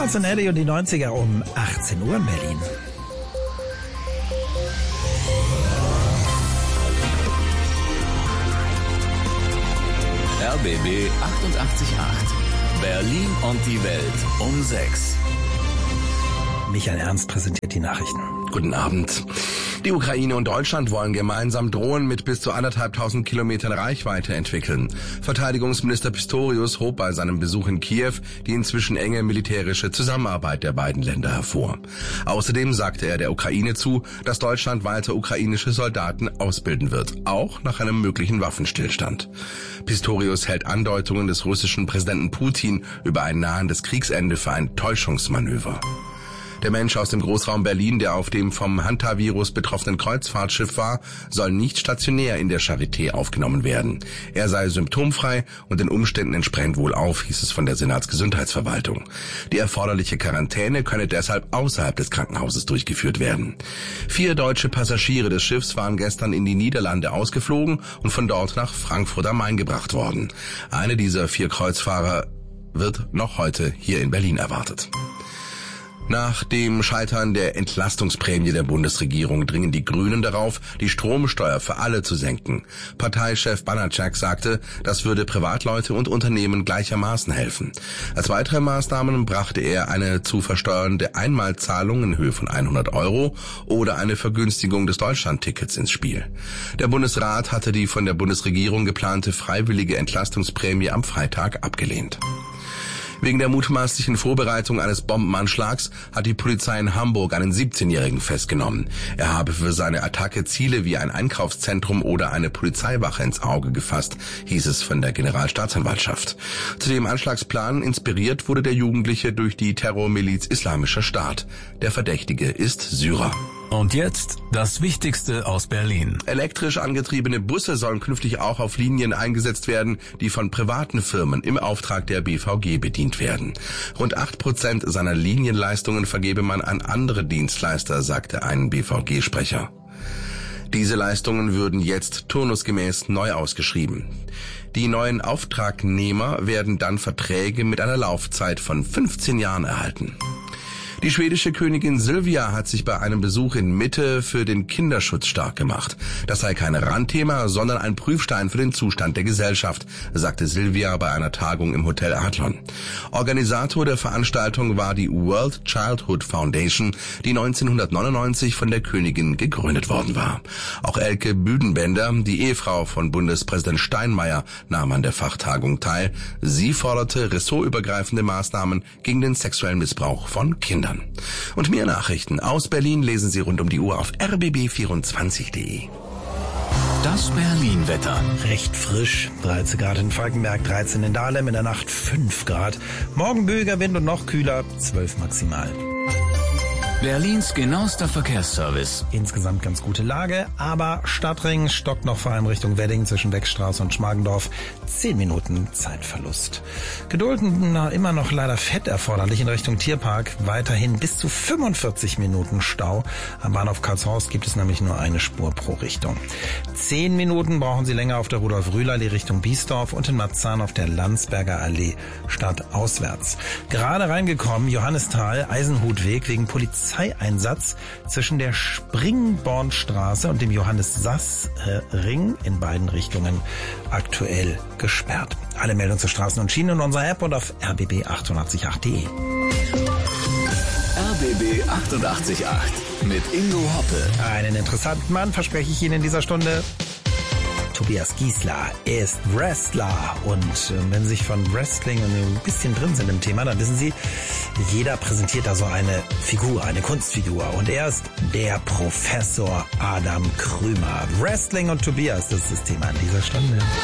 Cincinnati und die 90er um 18 Uhr in Berlin. RBB 88.8. Berlin und die Welt um 6. Michael Ernst präsentiert die Nachrichten. Guten Abend. Die Ukraine und Deutschland wollen gemeinsam Drohnen mit bis zu 1.500 Kilometern Reichweite entwickeln. Verteidigungsminister Pistorius hob bei seinem Besuch in Kiew die inzwischen enge militärische Zusammenarbeit der beiden Länder hervor. Außerdem sagte er der Ukraine zu, dass Deutschland weiter ukrainische Soldaten ausbilden wird, auch nach einem möglichen Waffenstillstand. Pistorius hält Andeutungen des russischen Präsidenten Putin über ein nahendes Kriegsende für ein Täuschungsmanöver. Der Mensch aus dem Großraum Berlin, der auf dem vom Hantavirus betroffenen Kreuzfahrtschiff war, soll nicht stationär in der Charité aufgenommen werden. Er sei symptomfrei und den Umständen entsprechend wohlauf, hieß es von der Senatsgesundheitsverwaltung. Die erforderliche Quarantäne könne deshalb außerhalb des Krankenhauses durchgeführt werden. 4 deutsche Passagiere des Schiffs waren gestern in die Niederlande ausgeflogen und von dort nach Frankfurt am Main gebracht worden. Eine dieser 4 Kreuzfahrer wird noch heute hier in Berlin erwartet. Nach dem Scheitern der Entlastungsprämie der Bundesregierung dringen die Grünen darauf, die Stromsteuer für alle zu senken. Parteichef Banacek sagte, das würde Privatleute und Unternehmen gleichermaßen helfen. Als weitere Maßnahmen brachte er eine zu versteuernde Einmalzahlung in Höhe von 100 € oder eine Vergünstigung des Deutschlandtickets ins Spiel. Der Bundesrat hatte die von der Bundesregierung geplante freiwillige Entlastungsprämie am Freitag abgelehnt. Wegen der mutmaßlichen Vorbereitung eines Bombenanschlags hat die Polizei in Hamburg einen 17-Jährigen festgenommen. Er habe für seine Attacke Ziele wie ein Einkaufszentrum oder eine Polizeiwache ins Auge gefasst, hieß es von der Generalstaatsanwaltschaft. Zu dem Anschlagsplan inspiriert wurde der Jugendliche durch die Terrormiliz Islamischer Staat. Der Verdächtige ist Syrer. Und jetzt das Wichtigste aus Berlin. Elektrisch angetriebene Busse sollen künftig auch auf Linien eingesetzt werden, die von privaten Firmen im Auftrag der BVG bedient werden. Rund 8% seiner Linienleistungen vergebe man an andere Dienstleister, sagte ein BVG-Sprecher. Diese Leistungen würden jetzt turnusgemäß neu ausgeschrieben. Die neuen Auftragnehmer werden dann Verträge mit einer Laufzeit von 15 Jahren erhalten. Die schwedische Königin Silvia hat sich bei einem Besuch in Mitte für den Kinderschutz stark gemacht. Das sei kein Randthema, sondern ein Prüfstein für den Zustand der Gesellschaft, sagte Silvia bei einer Tagung im Hotel Adlon. Organisator der Veranstaltung war die World Childhood Foundation, die 1999 von der Königin gegründet worden war. Auch Elke Büdenbender, die Ehefrau von Bundespräsident Steinmeier, nahm an der Fachtagung teil. Sie forderte ressortübergreifende Maßnahmen gegen den sexuellen Missbrauch von Kindern. Und mehr Nachrichten aus Berlin lesen Sie rund um die Uhr auf rbb24.de. Das Berlin-Wetter. Recht frisch, 13 Grad in Falkenberg, 13 in Dahlem, in der Nacht 5 Grad. Morgen böiger Wind und noch kühler, 12 maximal. Berlins genauester Verkehrsservice. Insgesamt ganz gute Lage, aber Stadtring stockt noch vor allem Richtung Wedding zwischen Beckstraße und Schmargendorf. 10 Minuten Zeitverlust. Geduld immer noch leider fett erforderlich in Richtung Tierpark. Weiterhin bis zu 45 Minuten Stau. Am Bahnhof Karlshorst gibt es nämlich nur eine Spur pro Richtung. 10 Minuten brauchen Sie länger auf der Rudolf-Rühl-Allee Richtung Biesdorf und in Marzahn auf der Landsberger Allee stadtauswärts. Gerade reingekommen, Johannisthal, Eisenhutweg wegen Polizeieinsatz zwischen der Springbornstraße und dem Johannes-Sass-Ring in beiden Richtungen aktuell gesperrt. Alle Meldungen zu Straßen und Schienen in unserer App und auf rbb888.de. RBB 88.8 mit Ingo Hoppe. Einen interessanten Mann verspreche ich Ihnen in dieser Stunde. Tobias Giesler ist Wrestler und wenn Sie sich von Wrestling ein bisschen drin sind im Thema, dann wissen Sie, jeder präsentiert da so eine Figur, eine Kunstfigur und er ist der Professor Adam Krümer. Wrestling und Tobias, das ist das Thema an dieser Stunde.